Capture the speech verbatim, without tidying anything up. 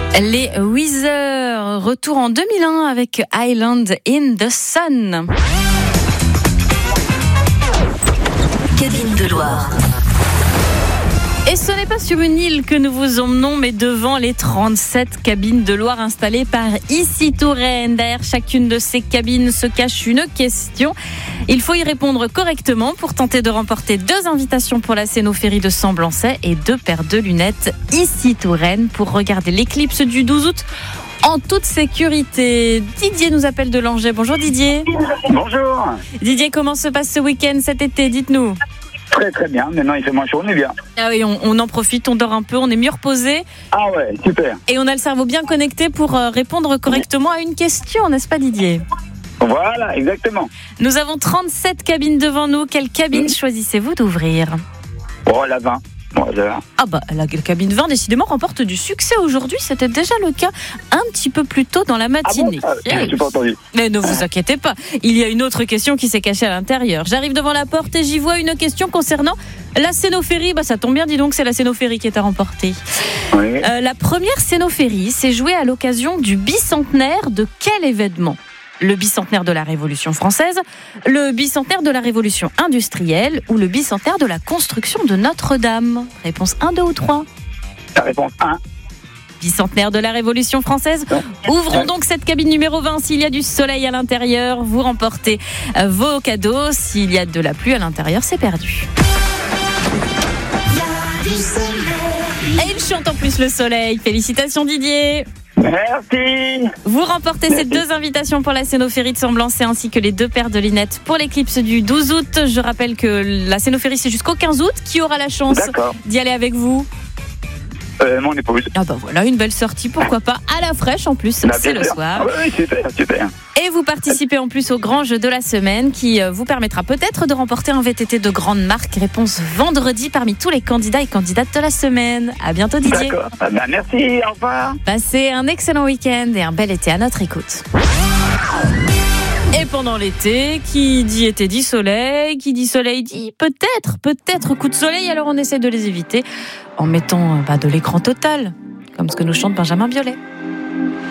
Les Weezer, retour en deux mille un avec Island in the Sun. Cabine de Loire. Et ce n'est pas sur une île que nous vous emmenons, mais devant les trente-sept cabines de Loire installées par Ici Touraine. Derrière chacune de ces cabines se cache une question. Il faut y répondre correctement pour tenter de remporter deux invitations pour la Cénophérie de Semblançay et deux paires de lunettes Ici Touraine pour regarder l'éclipse du douze août en toute sécurité. Didier nous appelle de Langeais. Bonjour Didier. Bonjour. Didier, comment se passe ce week-end, cet été? Dites-nous. Très très bien, maintenant il fait moins chaud, on est bien. Ah oui, on, on en profite, on dort un peu, on est mieux reposé. Ah ouais, super. Et on a le cerveau bien connecté pour euh, répondre correctement à une question, n'est-ce pas Didier? Voilà, exactement. Nous avons trente-sept cabines devant nous. Quelle cabine mmh. choisissez-vous d'ouvrir? Oh, la vingt. Voilà. Ah bah la cabine vingt décidément remporte du succès aujourd'hui. C'était déjà le cas un petit peu plus tôt dans la matinée. Ah bon ah, je n'ai pas entendu. Mais ne vous inquiétez pas, il y a une autre question qui s'est cachée à l'intérieur. J'arrive devant la porte et j'y vois une question concernant la Cénophérie. Bah ça tombe bien, dis donc, c'est la Cénophérie qui est à remporter. Oui. Euh, la première Cénophérie s'est jouée à l'occasion du bicentenaire de quel événement? Le bicentenaire de la Révolution française, le bicentenaire de la Révolution industrielle ou le bicentenaire de la construction de Notre-Dame? Réponse un, deux ou trois? La réponse un. Bicentenaire de la Révolution française. Ouvrons donc cette cabine numéro vingt. S'il y a du soleil à l'intérieur, vous remportez vos cadeaux. S'il y a de la pluie à l'intérieur, c'est perdu. Et il chante en plus le soleil. Félicitations Didier. Merci. Vous remportez Merci. ces deux invitations pour la Cénophérie de Semblançay ainsi que les deux paires de lunettes pour l'éclipse du douze août. Je rappelle que la Cénophérie c'est jusqu'au quinze août. Qui aura la chance D'accord. d'y aller avec vous? Euh, mon épouse. Ah bah voilà, une belle sortie, pourquoi pas, à la fraîche en plus, bah, c'est le sûr. soir. Ah oui, super, super. Et vous participez en plus au grand jeu de la semaine qui vous permettra peut-être de remporter un V T T de grande marque. Réponse vendredi parmi tous les candidats et candidates de la semaine. À bientôt Didier. D'accord, ah bah, merci, au revoir. Passez un excellent week-end et un bel été à notre écoute. Et pendant l'été, qui dit été dit soleil, qui dit soleil dit peut-être, peut-être coup de soleil, alors on essaie de les éviter en mettant bah, de l'écran total, comme ce que nous chante Benjamin Biolay.